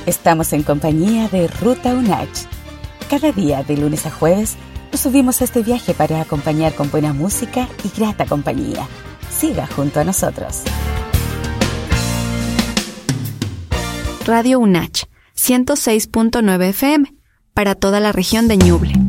Estamos en compañía de Ruta UNACH. Cada día, de lunes a jueves, nos subimos a este viaje para acompañar con buena música y grata compañía. Siga junto a nosotros. Radio UNACH, 106.9 FM, para toda la región de Ñuble.